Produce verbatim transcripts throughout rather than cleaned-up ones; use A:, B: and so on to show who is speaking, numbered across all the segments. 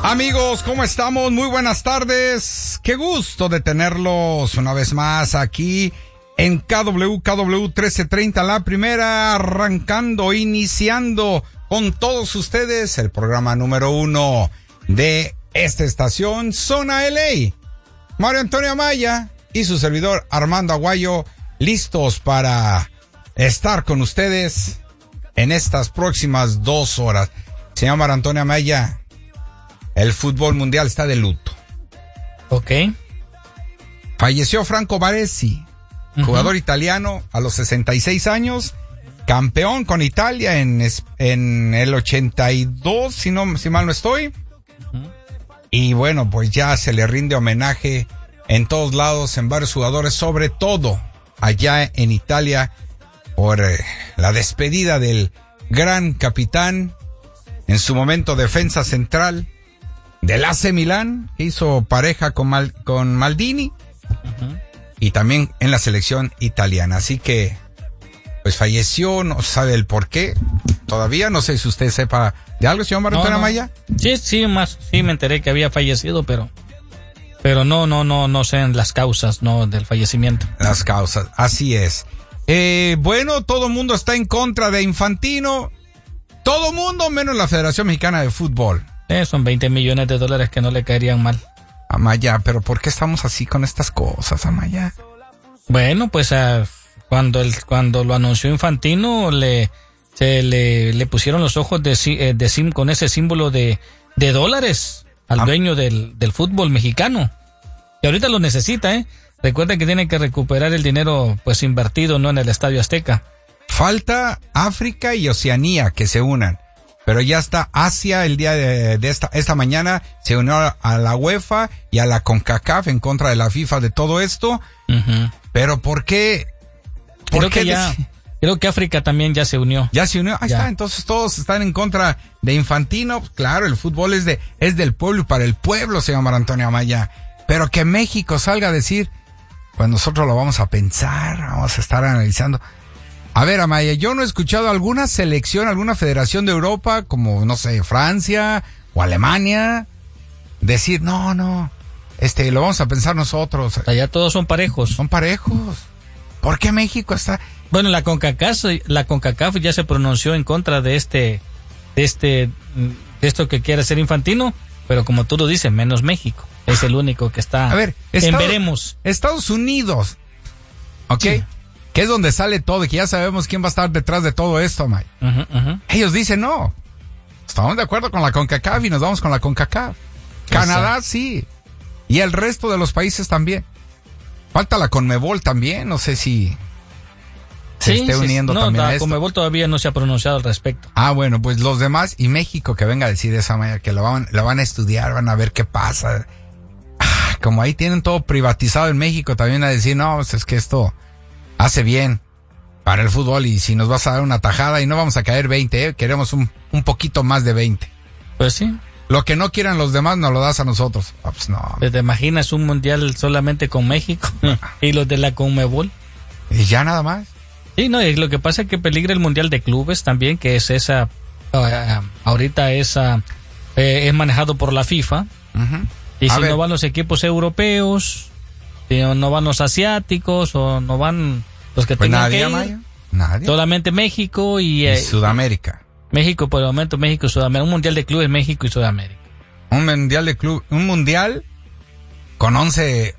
A: Amigos, ¿cómo estamos? Muy buenas tardes. Qué gusto de tenerlos una vez más aquí en K W K W trece treinta, la primera, arrancando, iniciando con todos ustedes el programa número uno de esta estación, Zona L A. Mario Antonio Amaya y su servidor Armando Aguayo, listos para estar con ustedes en estas próximas dos horas. Señor Mario Antonio Amaya, el fútbol mundial está de luto.
B: Ok.
A: Falleció Franco Baresi, uh-huh. jugador italiano a los sesenta y seis años, campeón con Italia en, en el ochenta y dos, si, no, si mal no estoy. Uh-huh. Y bueno, pues ya se le rinde homenaje en todos lados, en varios jugadores, sobre todo allá en Italia, por eh, la despedida del gran capitán, en su momento defensa central del A C Milán, que hizo pareja con, Mal, con Maldini, uh-huh. y también en la selección italiana. Así que, pues falleció, no sabe el por qué, todavía no sé si usted sepa de algo, señor Mario Antonio Amaya.
B: Sí, sí, más, sí me enteré que había fallecido, pero, pero no, no, no, no sé las causas, no, del fallecimiento.
A: Las causas, así es. Eh, bueno, todo el mundo está en contra de Infantino, todo el mundo menos la Federación Mexicana de Fútbol.
B: Eh, son veinte millones de dólares que no le caerían mal.
A: Amaya, pero ¿por qué estamos así con estas cosas, Amaya?
B: Bueno, pues uh, cuando el, cuando lo anunció Infantino, le, se le, le pusieron los ojos de, de sim con ese símbolo de, de dólares al ah. dueño del, del fútbol mexicano. Y ahorita lo necesita, ¿eh? Recuerda que tiene que recuperar el dinero pues invertido, no en el Estadio Azteca.
A: Falta África y Oceanía que se unan. Pero ya está Asia el día de, de esta, esta mañana, se unió a la UEFA y a la CONCACAF en contra de la FIFA de todo esto. Uh-huh. Pero ¿por qué? ¿Por
B: creo
A: qué
B: que ya, des... creo que África también ya se unió.
A: Ya se unió, ahí ya está, entonces todos están en contra de Infantino. Claro, el fútbol es de, es del pueblo y para el pueblo, señor Mario Antonio Amaya. Pero que México salga a decir, pues nosotros lo vamos a pensar, vamos a estar analizando. A ver, Amaya, yo no he escuchado alguna selección, alguna federación de Europa, como, no sé, Francia o Alemania, decir, no, no, este, lo vamos a pensar nosotros.
B: Allá todos son parejos.
A: Son parejos. ¿Por qué México está...?
B: Bueno, la CONCACAF, la CONCACAF ya se pronunció en contra de este, de este, de esto que quiere hacer Infantino, pero como tú lo dices, menos México. Es el único que está
A: a ver,
B: en
A: Estados,
B: veremos.
A: Estados Unidos, ¿ok? Sí. Que es donde sale todo y que ya sabemos quién va a estar detrás de todo esto, Mike. Uh-huh, uh-huh. Ellos dicen no. Estamos de acuerdo con la CONCACAF y nos vamos con la CONCACAF. Canadá sí. Y el resto de los países también. Falta la CONMEBOL también. No sé si se
B: sí,
A: esté uniendo
B: sí. No,
A: también
B: la
A: a esto.
B: CONMEBOL todavía no se ha pronunciado al respecto.
A: Ah, bueno, pues los demás y México que venga a decir esa manera, que lo van, lo van a estudiar, van a ver qué pasa. Ah, como ahí tienen todo privatizado en México, también a decir, no, pues es que esto hace bien para el fútbol y si nos vas a dar una tajada y no vamos a caer veinte, ¿eh? Queremos un, un poquito más de veinte.
B: Pues sí.
A: Lo que no quieran los demás nos lo das a nosotros. Oh, pues no.
B: ¿Te imaginas un mundial solamente con México y los de la CONMEBOL?
A: ¿Y ya nada más?
B: Sí, no, y lo que pasa es que peligra el mundial de clubes también, que es esa, uh, ahorita esa, eh, es manejado por la FIFA. Uh-huh. Y a si ver. no van los equipos europeos... Si no van los asiáticos o no van los que
A: pues
B: tengan
A: nadie,
B: que ir,
A: Amaya. Nadie.
B: Solamente México y,
A: y
B: eh,
A: Sudamérica.
B: México por el momento, México y Sudamérica. Un mundial de clubes México y Sudamérica.
A: Un mundial de club, un mundial con once,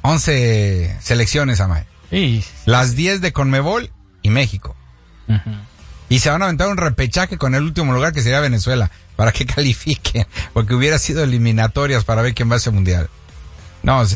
A: once selecciones, Amaya.
B: Sí.
A: Las diez de CONMEBOL y México. Uh-huh. Y se van a aventar un repechaje con el último lugar que sería Venezuela para que califiquen, porque hubiera sido eliminatorias para ver quién va a ese mundial. No,